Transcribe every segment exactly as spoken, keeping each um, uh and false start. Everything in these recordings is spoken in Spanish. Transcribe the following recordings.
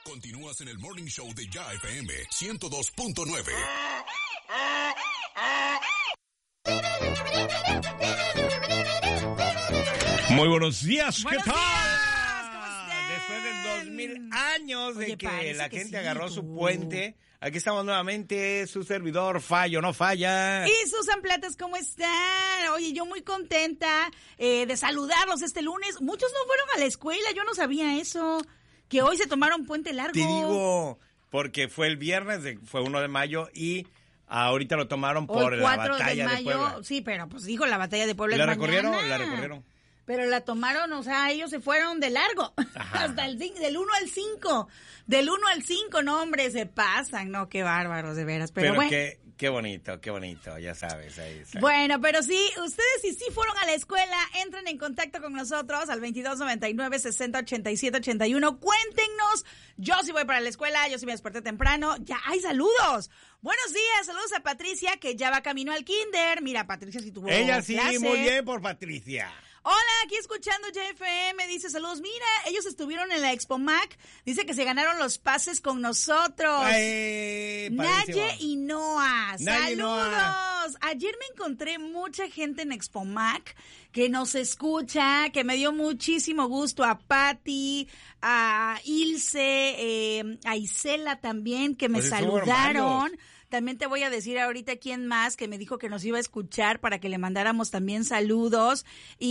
Continúas en el Morning Show de Ya F M ciento dos punto nueve. Muy buenos días, buenos ¿qué tal? Días, ¿cómo están? Después de dos mil años de Oye, que la que gente sí, agarró tú. su puente, aquí estamos nuevamente, su servidor, Fallo, no falla. Y Susan Platas, ¿cómo están? Oye, yo muy contenta eh, de saludarlos este lunes. Muchos no fueron a la escuela, yo no sabía eso. Que hoy se tomaron puente largo. Te digo, porque fue el viernes, de- fue uno de mayo y ahorita lo tomaron por Hoy la cuatro batalla de de, mayo. Puebla. Sí, pero pues dijo la batalla de Puebla ¿La es recorrieron? mañana. La recorrieron. Pero la tomaron, o sea, ellos se fueron de largo. Ajá. Hasta el cin- del uno al cinco. Del uno al cinco, no, hombre, se pasan. No, qué bárbaros, de veras. Pero, Pero bueno. qué, qué bonito, qué bonito, ya sabes. Ahí, ¿sabes? Bueno, pero sí, ustedes si sí fueron a la escuela, entren en contacto con nosotros al veintidós noventa y nueve, sesenta ochenta y siete ochenta y uno. Cuéntenos, yo sí voy para la escuela, yo sí me desperté temprano, ya hay saludos. Buenos días, saludos a Patricia que ya va camino al kinder. Mira, Patricia sí tuvo Ella sí, clase. muy bien por Patricia. Hola, aquí escuchando J F M, dice saludos. Mira, ellos estuvieron en la Expo Mac, dice que se ganaron los pases con nosotros. Ay, padrísimo. Naye y Noah, Naye y saludos. Noah. Ayer me encontré mucha gente en Expo Mac que nos escucha, que me dio muchísimo gusto. A Patti, a Ilse, eh, a Isela también, que me Pues estuvieron saludaron. varios. También te voy a decir ahorita quién más que me dijo que nos iba a escuchar para que le mandáramos también saludos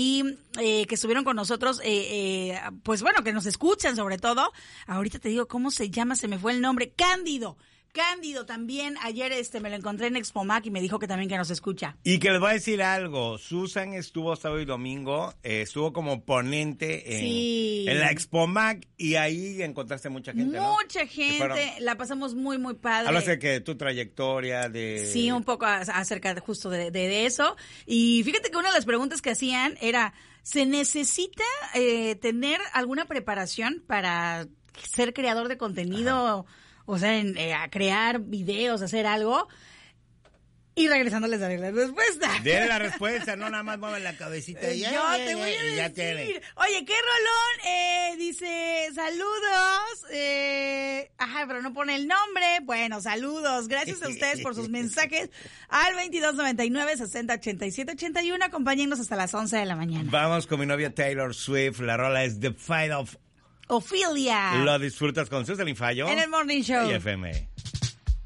y eh, que estuvieron con nosotros, eh, eh, pues bueno, que nos escuchan sobre todo. Ahorita te digo cómo se llama, se me fue el nombre, Cándido. Cándido también, ayer este me lo encontré en Expo Mac y me dijo que también que nos escucha. Y que les voy a decir algo, Susan estuvo sábado y domingo, eh, estuvo como ponente en, Sí. en la Expo Mac y ahí encontraste mucha gente, ¿no? Mucha Que fueron- gente, la pasamos muy, muy padre. Hablas de que tu trayectoria, de... Sí, un poco a- acerca de, justo de, de, de eso. Y fíjate que una de las preguntas que hacían era, ¿se necesita eh, tener alguna preparación para ser creador de contenido? Ajá. O sea, en, eh, a crear videos, hacer algo. Y regresando les daré la respuesta. Dele la respuesta, no nada más muevan la cabecita. Y ya, Yo ya, te ya, voy a y ya decir. tiene. Oye, qué rolón. Eh, dice, saludos. Eh, ajá, pero no pone el nombre. Bueno, saludos. Gracias a ustedes por sus mensajes al veintidós noventa y nueve, sesenta ochenta y siete ochenta y uno. Acompáñennos hasta las once de la mañana. Vamos con mi novia Taylor Swift, la rola es The Fight of... Ophelia. Lo disfrutas con Susan y Fallo. En el Morning Show. Y F M.